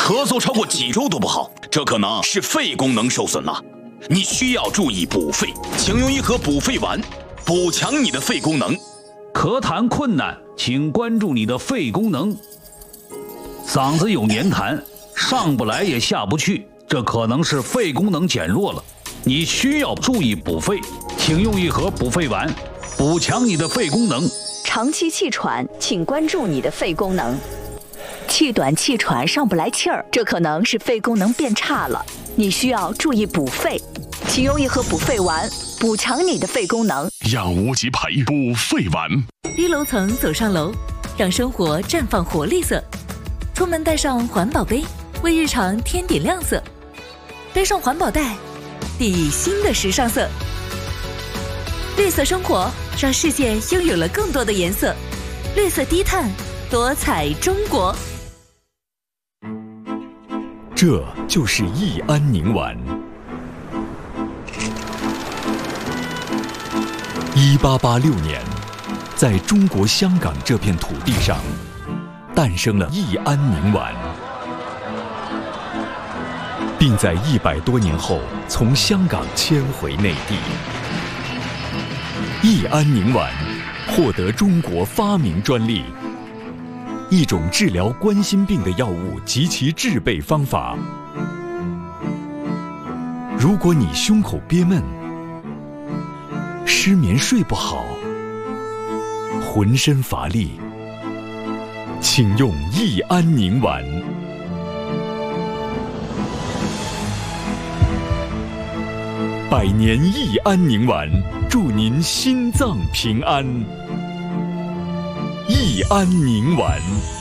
咳嗽超过几周都不好，这可能是肺功能受损了。你需要注意补肺，请用一盒补肺丸，补强你的肺功能。 咳痰困难，请关注你的肺功能。嗓子有黏痰，上不来也下不去，这可能是肺功能减弱了。你需要注意补肺，请用一盒补肺丸，补强你的肺功能。 长期气喘，请关注你的肺功能。气短气喘上不来气儿，这可能是肺功能变差了，你需要注意补肺，请用一盒补肺丸，补强你的肺功能。 养无极培补肺丸。 低楼层走上楼，让生活绽放活力色。出门带上环保杯，为日常添点亮色。背上环保袋，递新的时尚色。绿色生活，让世界拥有了更多的颜色。绿色低碳，多彩中国。 这就是益安宁丸。1886年，在中国香港这片土地上，诞生了益安宁丸，并在100多年后从香港迁回内地。益安宁丸获得中国发明专利，一种治疗冠心病的药物及其制备方法。如果你胸口憋闷、失眠睡不好、浑身乏力，请用益安宁丸。100年益安宁丸，祝您心脏平安。益安宁丸。